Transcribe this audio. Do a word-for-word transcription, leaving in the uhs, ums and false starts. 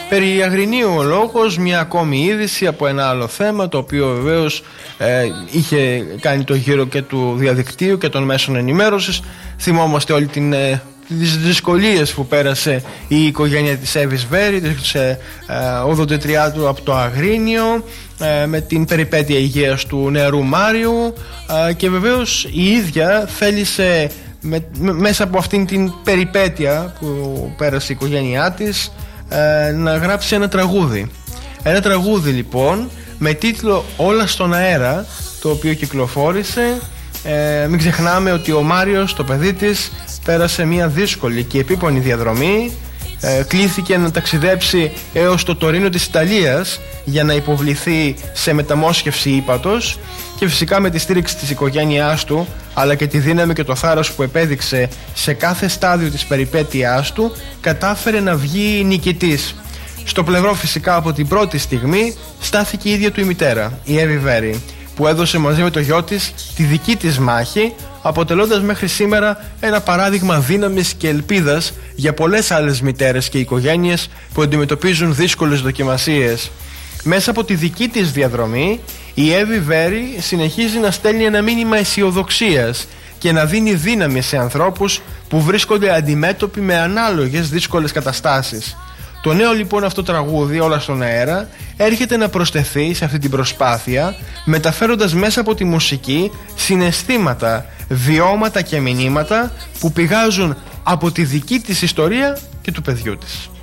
Περί Αγρινίου ο λόγος, μια ακόμη είδηση από ένα άλλο θέμα, το οποίο βεβαίως ε, είχε κάνει το γύρο και του διαδικτύου και των μέσων ενημέρωσης. Θυμόμαστε όλη την... Ε, τις δυσκολίες που πέρασε η οικογένεια της Εύης Βέρη, της ε, ογδοντατριάτου από το Αγρίνιο, ε, με την περιπέτεια υγείας του νεαρού Μάριου, ε, και βεβαίως η ίδια θέλησε με, με, μέσα από αυτήν την περιπέτεια που πέρασε η οικογένειά της, ε, να γράψει ένα τραγούδι. Ένα τραγούδι λοιπόν με τίτλο «Όλα στον αέρα», το οποίο κυκλοφόρησε. Ε, μην ξεχνάμε ότι ο Μάριος, το παιδί της, πέρασε μια δύσκολη και επίπονη διαδρομή. ε, Κλήθηκε να ταξιδέψει έως το Τωρίνο της Ιταλίας για να υποβληθεί σε μεταμόσχευση ύπατος, και φυσικά με τη στήριξη της οικογένειάς του, αλλά και τη δύναμη και το θάρρος που επέδειξε σε κάθε στάδιο της περιπέτειάς του, κατάφερε να βγει νικητής. Στο πλευρό φυσικά από την πρώτη στιγμή στάθηκε η ίδια του η μητέρα, η Εύη Βέρη, που έδωσε μαζί με το γιο της τη δική της μάχη, αποτελώντας μέχρι σήμερα ένα παράδειγμα δύναμης και ελπίδας για πολλές άλλες μητέρες και οικογένειες που αντιμετωπίζουν δύσκολες δοκιμασίες. Μέσα από τη δική της διαδρομή, η Εύη Βέρη συνεχίζει να στέλνει ένα μήνυμα αισιοδοξίας και να δίνει δύναμη σε ανθρώπους που βρίσκονται αντιμέτωποι με ανάλογες δύσκολες καταστάσεις. Το νέο λοιπόν αυτό τραγούδι, «Όλα στον αέρα», έρχεται να προσθεθεί σε αυτή την προσπάθεια, μεταφέροντας μέσα από τη μουσική συναισθήματα, βιώματα και μηνύματα που πηγάζουν από τη δική της ιστορία και του παιδιού της.